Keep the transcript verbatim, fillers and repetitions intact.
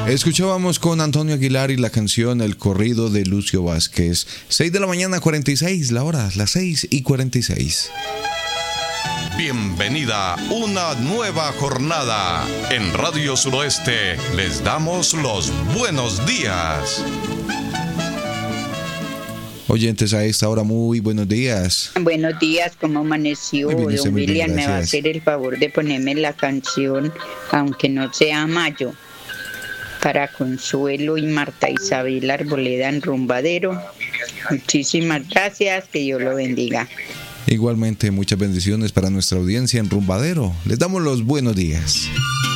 Escuchábamos con Antonio Aguilar y la canción El corrido de Lucio Vázquez. seis de la mañana, cuarenta y seis, la hora, las seis y cuarenta y seis. Bienvenida a una nueva jornada. En Radio Suroeste les damos los buenos días. Oyentes a esta hora, muy buenos días. Buenos días, ¿cómo amaneció? Muy bien, Don muy bien, William, me va a gracias. hacer el favor de ponerme la canción, aunque no sea mayo, para Consuelo y Marta Isabel Arboleda en Rumbadero. Muchísimas gracias, que Dios lo bendiga. Igualmente, muchas bendiciones para nuestra audiencia en Rumbadero. Les damos los buenos días.